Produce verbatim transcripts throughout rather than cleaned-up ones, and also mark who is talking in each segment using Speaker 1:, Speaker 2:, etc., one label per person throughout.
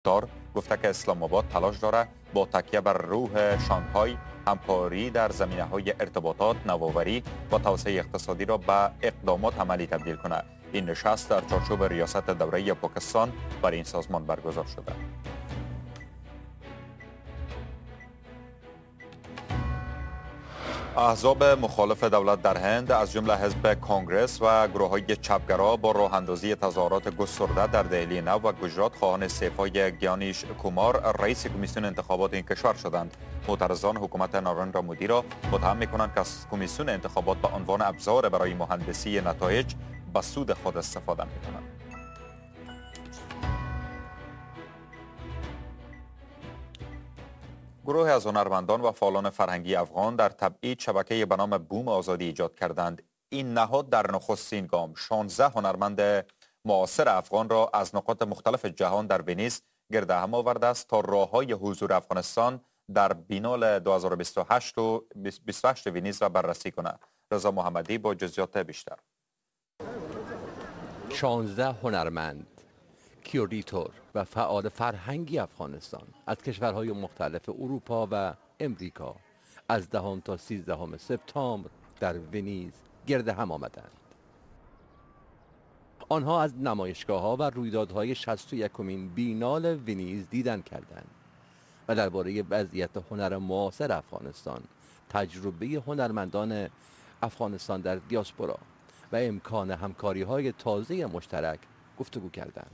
Speaker 1: دار گفته که اسلام آباد تلاش داره با تکیه بر روح شانگهای همکاری در زمینه‌های ارتباطات، نوآوری و توسعه اقتصادی را به اقدامات عملی تبدیل کنه. این نشست در چارچوب ریاست دوره پاکستان بر این سازمان برگزار شده. احزاب مخالف دولت در هند از جمله حزب کانگرس و گروه‌های چپگرا با راه اندازی تظاهرات گسترده در دهلی نو و گجرات خواهان استعفای گیانیش کومار رئیس کمیسیون انتخابات این کشور شدند. معترضان حکومت نارندرا مودی را متهم می‌کنند که از کمیسیون انتخابات به عنوان ابزار برای مهندسی نتایج به سود خود استفاده می‌کنند. گروه از هنرمندان و فعالان فرهنگی افغان در تبعید شبکه به نام بوم آزادی ایجاد کردند. این نهاد در نخستین گام شانزده هنرمند معاصر افغان را از نقاط مختلف جهان در ونیز گرد هم آورده است تا راه‌های حضور افغانستان در بینال دو هزار و بیست و هشت و بیست و هشت ونیز را بررسی کند. رضا محمدی با جزئیات بیشتر.
Speaker 2: شانزده هنرمند، کیوریتور و فعال فرهنگی افغانستان از کشورهای مختلف اروپا و امریکا از دهم تا سیزدهم سپتامبر در ونیز گرد هم آمدند. آنها از نمایشگاه‌ها و رویدادهای شصت و یکمین بینال ونیز دیدن کردند و درباره وضعیت هنر معاصر افغانستان، تجربه هنرمندان افغانستان در دیاسپورا و امکان همکاری‌های تازه مشترک گفتگو کردند.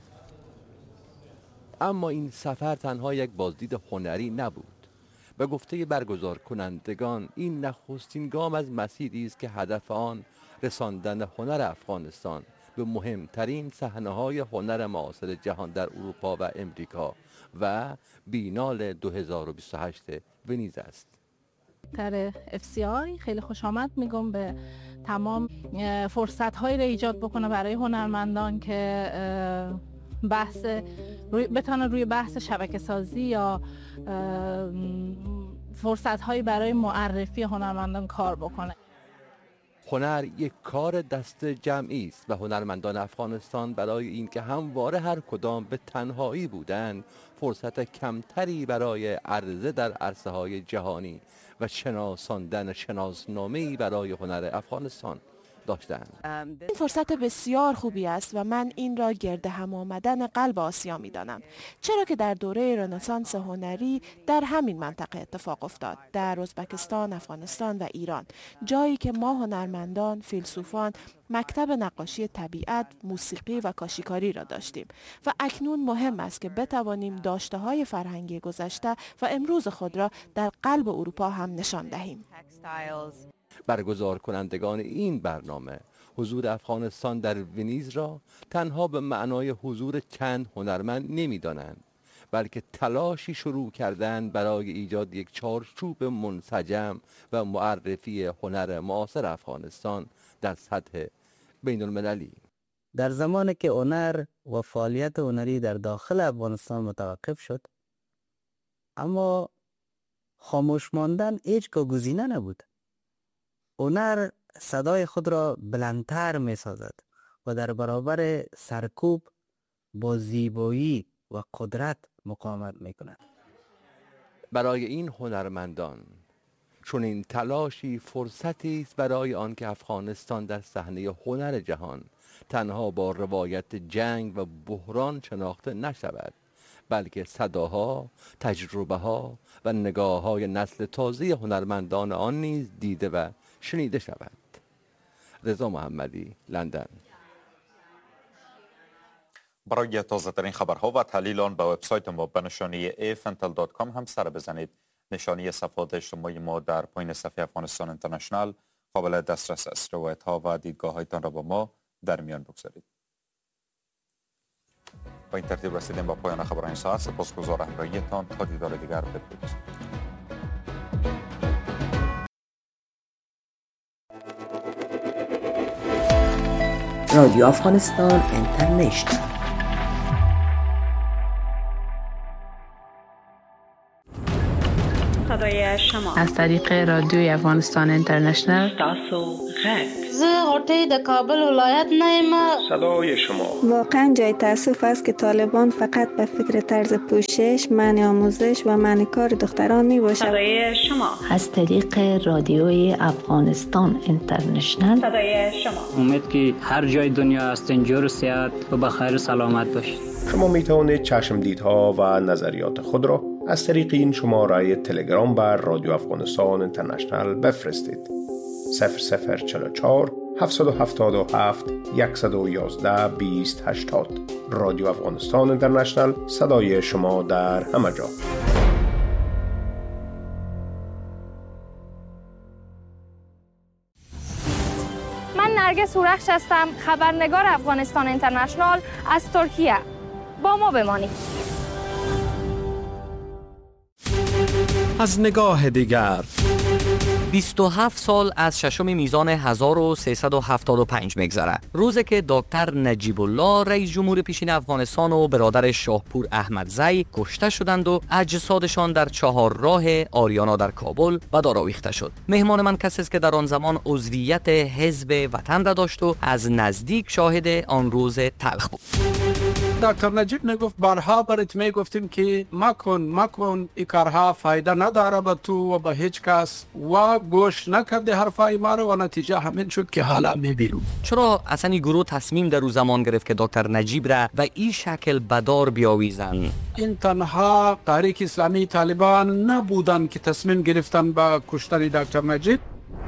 Speaker 2: اما این سفر تنها یک بازدید هنری نبود. به گفته برگزار کنندگان این نخستین گام از مسیری است که هدف آن رساندن هنر افغانستان به مهمترین صحنه‌های هنر معاصر جهان در اروپا و امریکا و بینال دو هزار و بیست و هشت ونیز است.
Speaker 3: در اف سی آی خیلی خوش آمد میگم به تمام فرصت‌هایی را ایجاد بکنه برای هنرمندان که بحث روی بتونه روی بحث شبکه سازی یا فرصت‌هایی برای معرفی هنرمندان کار بکنه.
Speaker 2: هنر یک کار دست جمعی است و هنرمندان افغانستان برای اینکه همواره هر کدام به تنهایی بودند فرصت کمتری برای عرضه در عرصه‌های جهانی و شناساندن شناسنامه‌ای برای هنر افغانستان داشتند.
Speaker 4: این فرصت بسیار خوبی است و من این را گرد هم آمدن قلب آسیا می دانم، چرا که در دوره رنسانس هنری در همین منطقه اتفاق افتاد، در ازبکستان، افغانستان و ایران، جایی که ما هنرمندان، فیلسوفان، مکتب نقاشی طبیعت، موسیقی و کاشیکاری را داشتیم و اکنون مهم است که بتوانیم داشته‌های فرهنگی گذشته و امروز خود را در قلب اروپا هم نشان دهیم.
Speaker 2: برگزار کنندگان این برنامه حضور افغانستان در ونیز را تنها به معنای حضور چند هنرمند نمی دانند، بلکه تلاشی شروع کردند برای ایجاد یک چارچوب منسجم و معرفی هنر معاصر افغانستان در سطح بین المللی.
Speaker 5: در زمانی که هنر و فعالیت هنری در داخل افغانستان متوقف شد، اما خاموش ماندن هیچ گزینه نبود. هنر صدای خود را بلندتر می سازد و در برابر سرکوب با زیبایی و قدرت مقاومت می کند.
Speaker 2: برای این هنرمندان چون این تلاشی فرصتی است برای آن که افغانستان در صحنه هنر جهان تنها با روایت جنگ و بحران شناخته نشود، بلکه صداها، تجربه‌ها و نگاه‌های نسل تازه هنرمندان آن نیز دیده و شنیده شود. رضا محمدی، لندن.
Speaker 1: برای تازه ترین خبرها و تحلیل آن به وبسایت ما به نشانی ای فنتل دات کام هم سر بزنید. نشانی صفحات اجتماعی ما در پایین صفحه افغانستان اینترنشنال قابل دسترس است. روایت‌ها و دیدگاه‌هایتان را با ما در میان بگذارید. با این ترتیب رسیدیم با پایان خبران ساعت. سپاسگزارم همراهیتان. تا دیدار دیگر بدرود.
Speaker 6: رادیو افغانستان اینترنشنال
Speaker 7: صدای شما از طریق رادیوی افغانستان اینترنشنال تاسو غرب.
Speaker 8: زه غوټۍ د کابل ولایت نه یم.
Speaker 9: صدای شما.
Speaker 10: واقعا جای تأسف است که طالبان فقط به فکر طرز پوشش، منع آموزش و منع کار دختران می باشد.
Speaker 7: صدای شما.
Speaker 6: از طریق رادیوی افغانستان اینترنشنال.
Speaker 7: صدای شما.
Speaker 11: امید که هر جای دنیا هستین جور و صحت و بخیر و سلامت باشید.
Speaker 9: شما می توانید چشمدیدها و نظریات خود را از طریق این شماره تلگرام بر رادیو افغانستان اینترنشنال بفرستید. صفر صفر چهل و چهار هفتصد و هفتاد و هفت صد و یازده بیست هشتاد. رادیو افغانستان اینترنشنال، صدای شما در همه جا.
Speaker 12: من نرگس هورخش هستم، خبرنگار افغانستان اینترنشنال از ترکیه. با ما بمانید.
Speaker 13: از نگاه دیگر،
Speaker 14: بیست و هفت سال از ششم میزان هزار و سیصد و هفتاد و پنج میگذره، روزی که دکتر نجیب الله رئیس جمهور پیشین افغانستان و برادر شاهپور احمدزی کشته شدند و اجسادشان در چهار راه آریانا در کابل به دار آویخته شد. مهمان من کسی است که در آن زمان عضویت حزب وطن را داشت و از نزدیک شاهد آن روز تلخ بود.
Speaker 15: دکتر نجیب نگفت بارها برات میگفتیم که مکن مکن این کارها فایده نداره به تو و به هیچ کس، و گوش نکرده حرفای ما رو و نتیجه همین شد که حالا میبینیم.
Speaker 14: چرا اصلا این گروه تصمیم در او زمان گرفت که دکتر نجیب را و این شکل به دار بیاویزن؟
Speaker 15: این تنها تحریک اسلامی طالبان نبودن که تصمیم گرفتن به کشتن دکتر نجیب.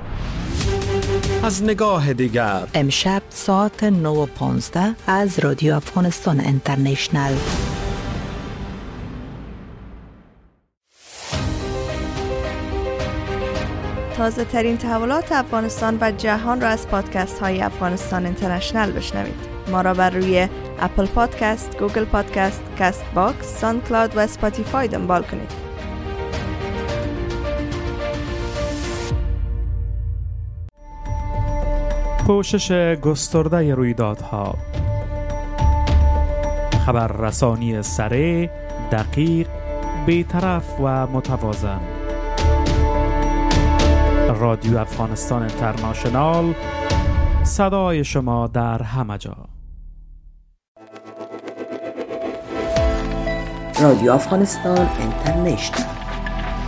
Speaker 13: از نگاه دیگر،
Speaker 6: امشب ساعت نه و پانزده از رادیو افغانستان اینترنشنال.
Speaker 16: تازه ترین تحولات افغانستان و جهان را از پادکست های افغانستان اینترنشنال بشنوید. ما را بر روی اپل پادکست، گوگل پادکست، کست باکس، ساوند کلاود و اسپاتیفای دنبال کنید.
Speaker 17: پوشش گسترده رویدادها، خبررسانی سریع، دقیق، بی‌طرف و متوازن. رادیو افغانستان اینترنشنال، صدای شما در همه جا.
Speaker 6: رادیو افغانستان اینترنشنال.